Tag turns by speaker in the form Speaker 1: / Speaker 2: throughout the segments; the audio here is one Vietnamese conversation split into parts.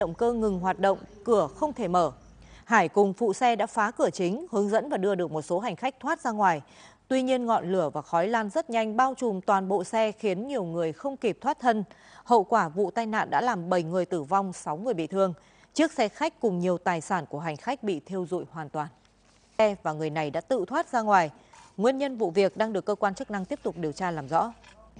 Speaker 1: Động cơ ngừng hoạt động, cửa không thể mở. Hải cùng phụ xe đã phá cửa chính, hướng dẫn và đưa được một số hành khách thoát ra ngoài. Tuy nhiên ngọn lửa và khói lan rất nhanh bao trùm toàn bộ xe khiến nhiều người không kịp thoát thân. Hậu quả vụ tai nạn đã làm 7 người tử vong, 6 người bị thương. Chiếc xe khách cùng nhiều tài sản của hành khách bị thiêu rụi hoàn toàn. Xe và người này đã tự thoát ra ngoài. Nguyên nhân vụ việc đang được cơ quan chức năng tiếp tục điều tra làm rõ.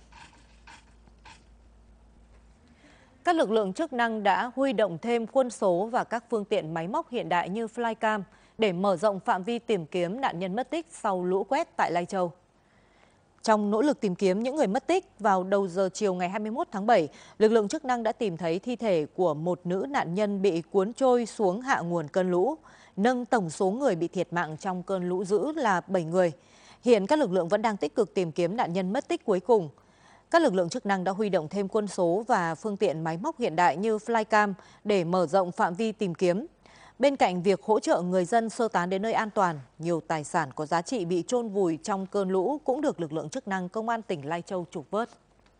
Speaker 1: Các lực lượng chức năng đã huy động thêm quân số và các phương tiện máy móc hiện đại như flycam để mở rộng phạm vi tìm kiếm nạn nhân mất tích sau lũ quét tại Lai Châu. Trong nỗ lực tìm kiếm những người mất tích, vào đầu giờ chiều ngày 21 tháng 7, lực lượng chức năng đã tìm thấy thi thể của một nữ nạn nhân bị cuốn trôi xuống hạ nguồn cơn lũ, nâng tổng số người bị thiệt mạng trong cơn lũ dữ là 7 người. Hiện các lực lượng vẫn đang tích cực tìm kiếm nạn nhân mất tích cuối cùng. Các lực lượng chức năng đã huy động thêm quân số và phương tiện máy móc hiện đại như flycam để mở rộng phạm vi tìm kiếm. Bên cạnh việc hỗ trợ người dân sơ tán đến nơi an toàn, nhiều tài sản có giá trị bị chôn vùi trong cơn lũ cũng được lực lượng chức năng công an tỉnh Lai Châu trục vớt.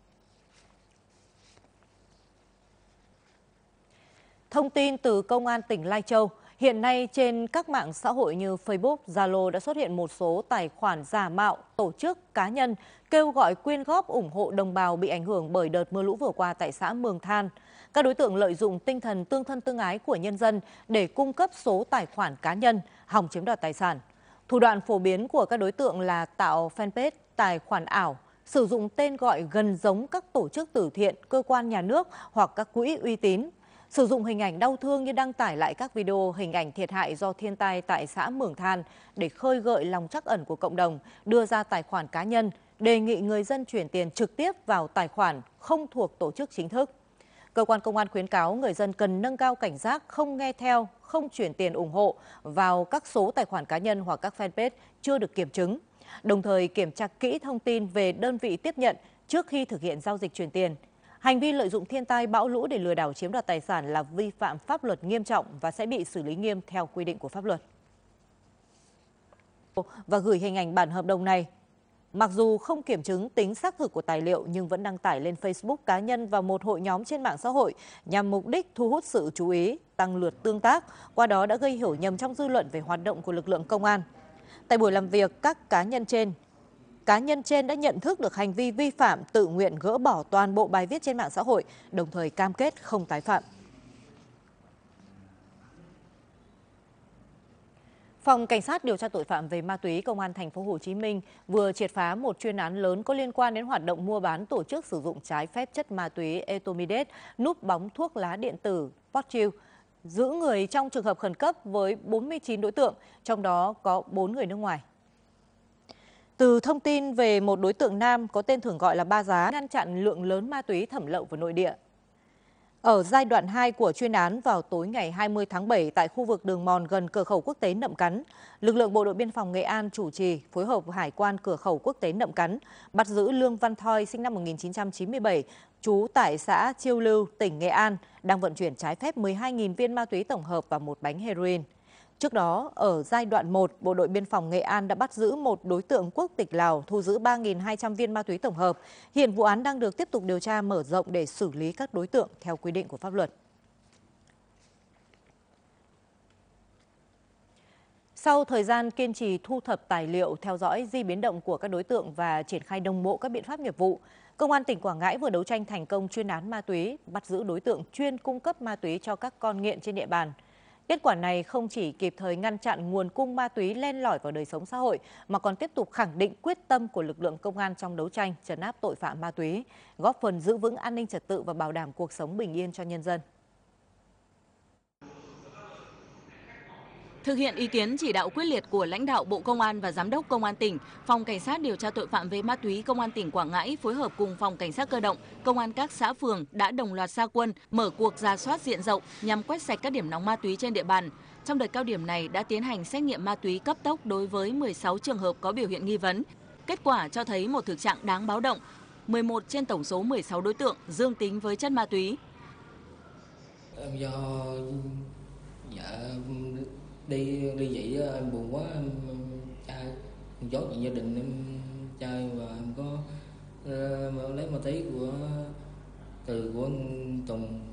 Speaker 1: Thông tin từ công an tỉnh Lai Châu, hiện nay trên các mạng xã hội như Facebook, Zalo đã xuất hiện một số tài khoản giả mạo, tổ chức, cá nhân kêu gọi quyên góp ủng hộ đồng bào bị ảnh hưởng bởi đợt mưa lũ vừa qua tại xã Mường Than. Các đối tượng lợi dụng tinh thần tương thân tương ái của nhân dân để cung cấp số tài khoản cá nhân, hòng chiếm đoạt tài sản. Thủ đoạn phổ biến của các đối tượng là tạo fanpage, tài khoản ảo, sử dụng tên gọi gần giống các tổ chức từ thiện, cơ quan nhà nước hoặc các quỹ uy tín. Sử dụng hình ảnh đau thương như đăng tải lại các video hình ảnh thiệt hại do thiên tai tại xã Mường Than để khơi gợi lòng trắc ẩn của cộng đồng, đưa ra tài khoản cá nhân, đề nghị người dân chuyển tiền trực tiếp vào tài khoản không thuộc tổ chức chính thức. Cơ quan công an khuyến cáo người dân cần nâng cao cảnh giác, không nghe theo, không chuyển tiền ủng hộ vào các số tài khoản cá nhân hoặc các fanpage chưa được kiểm chứng. Đồng thời kiểm tra kỹ thông tin về đơn vị tiếp nhận trước khi thực hiện giao dịch chuyển tiền. Hành vi lợi dụng thiên tai bão lũ để lừa đảo chiếm đoạt tài sản là vi phạm pháp luật nghiêm trọng và sẽ bị xử lý nghiêm theo quy định của pháp luật. Và gửi hình ảnh bản hợp đồng này. Mặc dù không kiểm chứng tính xác thực của tài liệu nhưng vẫn đăng tải lên Facebook cá nhân và một hội nhóm trên mạng xã hội nhằm mục đích thu hút sự chú ý, tăng lượt tương tác, qua đó đã gây hiểu nhầm trong dư luận về hoạt động của lực lượng công an. Tại buổi làm việc, các cá nhân trên đã nhận thức được hành vi vi phạm, tự nguyện gỡ bỏ toàn bộ bài viết trên mạng xã hội, đồng thời cam kết không tái phạm. Phòng Cảnh sát điều tra tội phạm về ma túy Công an thành phố Hồ Chí Minh vừa triệt phá một chuyên án lớn có liên quan đến hoạt động mua bán, tổ chức sử dụng trái phép chất ma túy Etomidate, núp bóng thuốc lá điện tử Fortune, giữ người trong trường hợp khẩn cấp với 49 đối tượng, trong đó có 4 người nước ngoài. Từ thông tin về một đối tượng nam có tên thường gọi là Ba Giá, ngăn chặn lượng lớn ma túy thẩm lậu vào nội địa. Ở giai đoạn 2 của chuyên án, vào tối ngày 20 tháng 7 tại khu vực đường mòn gần cửa khẩu quốc tế Nậm Cắn, lực lượng Bộ đội Biên phòng Nghệ An chủ trì phối hợp với Hải quan cửa khẩu quốc tế Nậm Cắn bắt giữ Lương Văn Thoi sinh năm 1997, trú tại xã Chiêu Lưu, tỉnh Nghệ An, đang vận chuyển trái phép 12.000 viên ma túy tổng hợp và một bánh heroin. Trước đó, ở giai đoạn 1, Bộ đội Biên phòng Nghệ An đã bắt giữ một đối tượng quốc tịch Lào, thu giữ 3.200 viên ma túy tổng hợp. Hiện vụ án đang được tiếp tục điều tra mở rộng để xử lý các đối tượng theo quy định của pháp luật. Sau thời gian kiên trì thu thập tài liệu, theo dõi di biến động của các đối tượng và triển khai đồng bộ các biện pháp nghiệp vụ, Công an tỉnh Quảng Ngãi vừa đấu tranh thành công chuyên án ma túy, bắt giữ đối tượng chuyên cung cấp ma túy cho các con nghiện trên địa bàn. Kết quả này không chỉ kịp thời ngăn chặn nguồn cung ma túy len lỏi vào đời sống xã hội, mà còn tiếp tục khẳng định quyết tâm của lực lượng công an trong đấu tranh trấn áp tội phạm ma túy, góp phần giữ vững an ninh trật tự và bảo đảm cuộc sống bình yên cho nhân dân.
Speaker 2: Thực hiện ý kiến chỉ đạo quyết liệt của lãnh đạo Bộ Công an và Giám đốc Công an tỉnh, Phòng Cảnh sát điều tra tội phạm về ma túy Công an tỉnh Quảng Ngãi phối hợp cùng Phòng Cảnh sát cơ động, Công an các xã phường đã đồng loạt ra quân mở cuộc rà soát diện rộng nhằm quét sạch các điểm nóng ma túy trên địa bàn. Trong đợt cao điểm này đã tiến hành xét nghiệm ma túy cấp tốc đối với 16 trường hợp có biểu hiện nghi vấn. Kết quả cho thấy một thực trạng đáng báo động, 11 trên tổng số 16 đối tượng dương tính với chất ma túy.
Speaker 3: Do đi vậy em buồn quá, em chơi chốt chuyện gia đình, em chơi và em có lấy ma túy của anh Tùng